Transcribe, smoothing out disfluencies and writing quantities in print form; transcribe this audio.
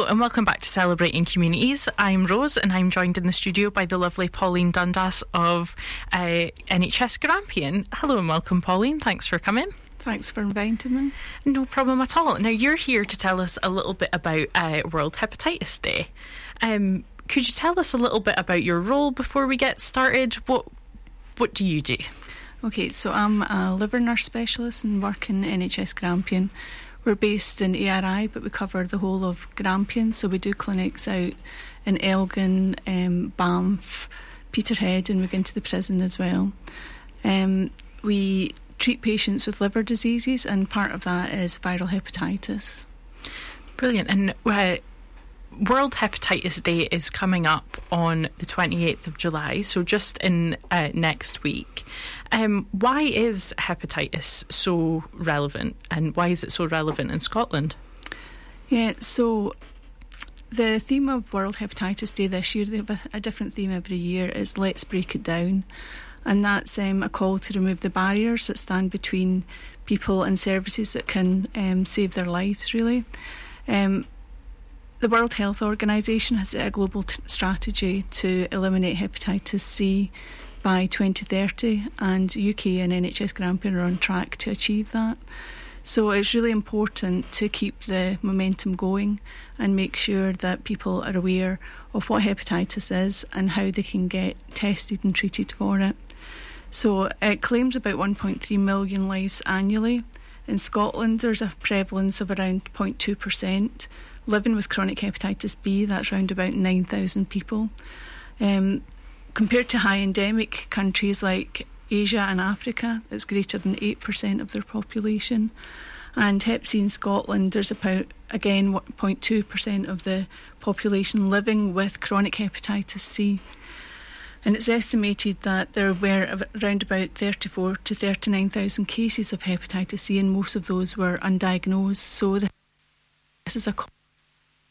and welcome back to Celebrating Communities. I'm Rose, and I'm joined in the studio by the lovely Pauline Dundas of NHS Grampian. Hello and welcome, Pauline. Thanks for coming. Thanks for inviting me. No problem at all. Now, you're here to tell us a little bit about World Hepatitis Day. Could you tell us a little bit about your role before we get started? What do you do? Okay, so I'm a liver nurse specialist and work in NHS Grampian. We're based in ARI, but we cover the whole of Grampian, so we do clinics out in Elgin, Banff, Peterhead, and we go into the prison as well. We treat patients with liver diseases, and part of that is viral hepatitis. Brilliant. And World Hepatitis Day is coming up on the 28th of July, so just in next week. Why is hepatitis so relevant, and why is it so relevant in Scotland? Yeah, so the theme of World Hepatitis Day this year, they have a different theme every year, is Let's Break It Down. And that's a call to remove the barriers that stand between people and services that can save their lives, really. The World Health Organization has a global strategy to eliminate hepatitis C by 2030, and UK and NHS Grampian are on track to achieve that. So it's really important to keep the momentum going and make sure that people are aware of what hepatitis is and how they can get tested and treated for it. So it claims about 1.3 million lives annually. In Scotland, there's a prevalence of around 0.2%. Living with chronic hepatitis B, that's around about 9,000 people. Compared to high endemic countries like Asia and Africa, it's greater than 8% of their population. And Hep C in Scotland, there's about, again, 0.2% of the population living with chronic hepatitis C. And it's estimated that there were around about 34 to 39,000 cases of hepatitis C, and most of those were undiagnosed. So this is a